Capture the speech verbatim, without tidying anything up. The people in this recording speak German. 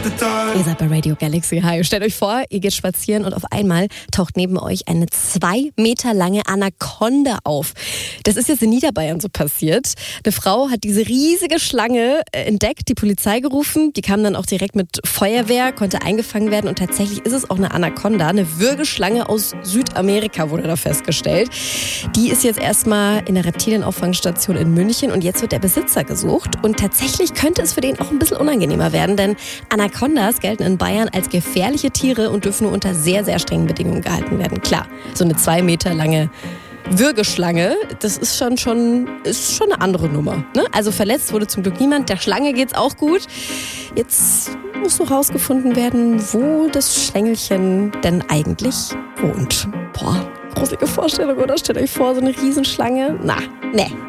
Ihr seid bei Radio Galaxy. Hi, stellt euch vor, ihr geht spazieren und auf einmal taucht neben euch eine zwei Meter lange Anaconda auf. Das ist jetzt in Niederbayern so passiert. Eine Frau hat diese riesige Schlange entdeckt, die Polizei gerufen. Die kam dann auch direkt mit Feuerwehr, konnte eingefangen werden und tatsächlich ist es auch eine Anaconda, eine Würgeschlange aus Südamerika wurde da festgestellt. Die ist jetzt erstmal in der Reptilienauffangstation in München und jetzt wird der Besitzer gesucht und tatsächlich könnte es für den auch ein bisschen unangenehmer werden, denn Anacondas gelten in Bayern als gefährliche Tiere und dürfen nur unter sehr, sehr strengen Bedingungen gehalten werden. Klar, so eine zwei Meter lange Würgeschlange, das ist schon, schon, ist schon eine andere Nummer. Ne? Also verletzt wurde zum Glück niemand, der Schlange geht's auch gut. Jetzt muss noch rausgefunden werden, wo das Schlängelchen denn eigentlich wohnt. Boah, gruselige Vorstellung, oder? Stellt euch vor, so eine Riesenschlange. Na, ne.